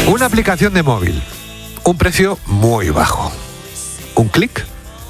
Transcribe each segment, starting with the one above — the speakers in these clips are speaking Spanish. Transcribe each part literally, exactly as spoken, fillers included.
Una aplicación de móvil, un precio muy bajo, un clic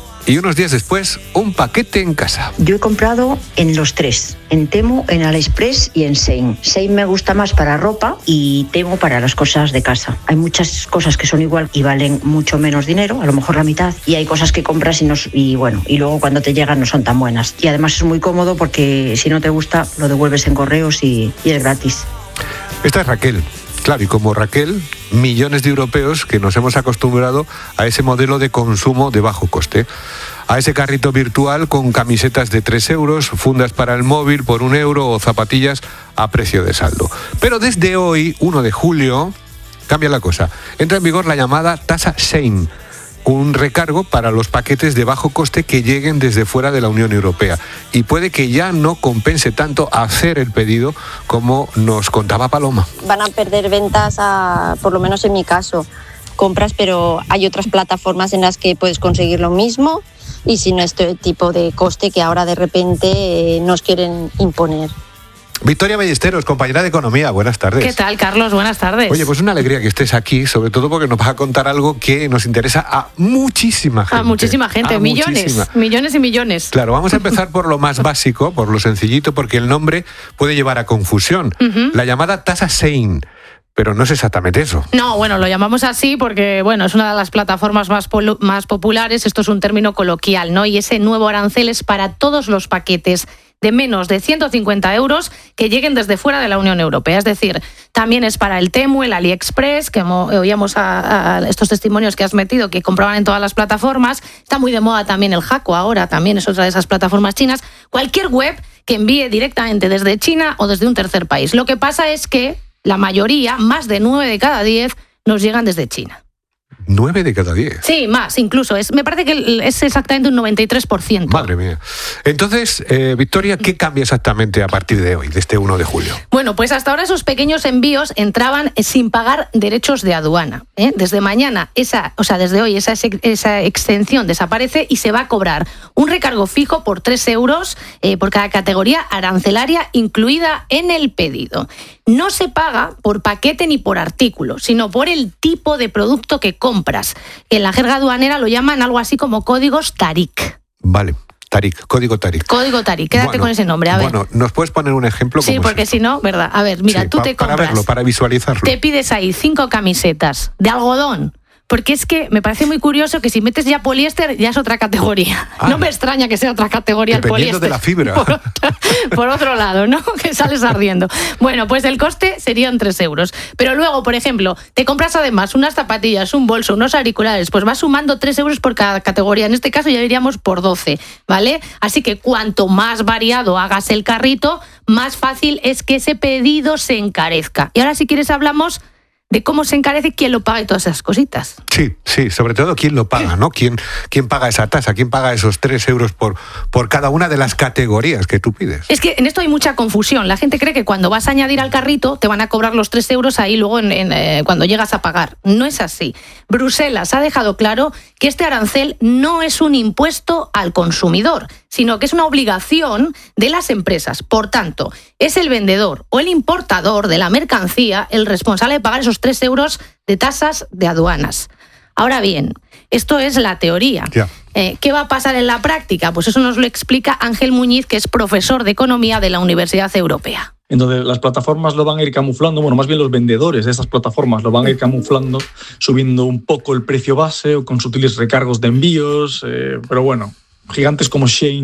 y unos días después un paquete en casa. Yo he comprado en los tres, en Temu, en AliExpress y en Shein. Shein me gusta más para ropa y Temu para las cosas de casa. Hay muchas cosas que son igual y valen mucho menos dinero, a lo mejor la mitad, y hay cosas que compras y, no, y bueno, y luego cuando te llegan no son tan buenas. Y además es muy cómodo porque si no te gusta lo devuelves en correos y, y es gratis. Esta es Raquel. Claro, y como Raquel, millones de europeos que nos hemos acostumbrado a ese modelo de consumo de bajo coste, a ese carrito virtual con camisetas de tres euros, fundas para el móvil por un euro o zapatillas a precio de saldo. Pero desde hoy, uno de julio, cambia la cosa. Entra en vigor la llamada tasa Shein, un recargo para los paquetes de bajo coste que lleguen desde fuera de la Unión Europea. Y puede que ya no compense tanto hacer el pedido como nos contaba Paloma. Van a perder ventas, a, por lo menos en mi caso, compras, pero hay otras plataformas en las que puedes conseguir lo mismo y sin este tipo de coste que ahora de repente eh, nos quieren imponer. Victoria Ballesteros, compañera de Economía, buenas tardes. ¿Qué tal, Carlos? Buenas tardes. Oye, pues una alegría que estés aquí, sobre todo porque nos vas a contar algo que nos interesa a muchísima gente. A muchísima gente, a millones, muchísima. millones y millones. Claro, vamos a empezar por lo más básico, por lo sencillito, porque el nombre puede llevar a confusión. Uh-huh. La llamada tasa Shein. Pero no es exactamente eso. No, bueno, lo llamamos así porque, bueno, es una de las plataformas más, polu- más populares, esto es un término coloquial, ¿no? Y ese nuevo arancel es para todos los paquetes de menos de ciento cincuenta euros que lleguen desde fuera de la Unión Europea. Es decir, también es para el Temu, el AliExpress, que oíamos a, a estos testimonios que has metido, que compraban en todas las plataformas. Está muy de moda también el Haco ahora, también es otra de esas plataformas chinas. Cualquier web que envíe directamente desde China o desde un tercer país. Lo que pasa es que la mayoría, más de nueve de cada diez, nos llegan desde China. ¿Nueve de cada diez? Sí, más incluso. Es, me parece que es exactamente un noventa y tres por ciento. Madre mía. Entonces, eh, Victoria, ¿qué cambia exactamente a partir de hoy, de este uno de julio? Bueno, pues hasta ahora esos pequeños envíos entraban sin pagar derechos de aduana. ¿eh? Desde mañana, esa, o sea, desde hoy, esa, esa exención desaparece y se va a cobrar un recargo fijo por tres euros eh, por cada categoría arancelaria incluida en el pedido. No se paga por paquete ni por artículo, sino por el tipo de producto que compras. En la jerga aduanera lo llaman algo así como códigos Tariq. Vale, Tariq, código Tariq. Código Tariq, quédate bueno, con ese nombre, a ver. Bueno, ¿nos puedes poner un ejemplo? Sí, porque si no, ¿verdad? A ver, mira, sí, tú pa, te compras... Para verlo, para visualizarlo. Te pides ahí cinco camisetas de algodón. Porque es que me parece muy curioso que si metes ya poliéster ya es otra categoría. Ah, no me extraña que sea otra categoría el poliéster. Dependiendo de la fibra. Por, otra, por otro lado, ¿no? Que sales ardiendo. Bueno, pues el coste serían tres euros. Pero luego, por ejemplo, te compras además unas zapatillas, un bolso, unos auriculares, pues vas sumando tres euros por cada categoría. En este caso ya iríamos por doce, ¿vale? Así que cuanto más variado hagas el carrito, más fácil es que ese pedido se encarezca. Y ahora, si quieres, hablamos de cómo se encarece, quién lo paga y todas esas cositas. Sí, sí, sobre todo quién lo paga, ¿no? ¿Quién, quién paga esa tasa? ¿Quién paga esos tres euros por, por cada una de las categorías que tú pides? Es que en esto hay mucha confusión. La gente cree que cuando vas a añadir al carrito te van a cobrar los tres euros ahí luego en, en, eh, cuando llegas a pagar. No es así. Bruselas ha dejado claro que este arancel no es un impuesto al consumidor, sino que es una obligación de las empresas. Por tanto, es el vendedor o el importador de la mercancía el responsable de pagar esos tres euros de tasas de aduanas. Ahora bien, esto es la teoría. Yeah. Eh, ¿Qué va a pasar en la práctica? Pues eso nos lo explica Ángel Muñiz, que es profesor de Economía de la Universidad Europea. Entonces las plataformas lo van a ir camuflando, bueno, más bien los vendedores de esas plataformas lo van a ir camuflando, subiendo un poco el precio base o con sutiles recargos de envíos, eh, pero bueno, gigantes como Shein